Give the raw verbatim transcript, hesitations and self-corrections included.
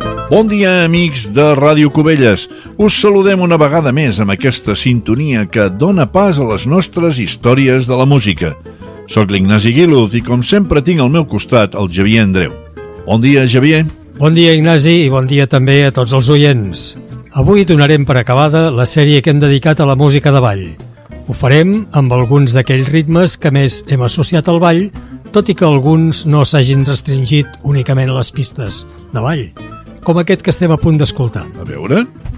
Bon dia, amics de Ràdio Cubelles. Us saludem una vegada més amb aquesta sintonia que dona pas a les nostres històries de la música. Soc l'Ignasi Guiluz i, com sempre, tinc al meu costat el Xavier Andreu. Bon dia, Xavier. Bon dia, Ignasi, i bon dia també a tots els oients. Avui donarem per acabada la sèrie que hem dedicat a la música de ball. Ho farem amb alguns d'aquells ritmes que més hem associat al ball, tot i que alguns no s'hagin restringit únicament a les pistes de ball, com aquest que estem a punt d'escoltar. A veure...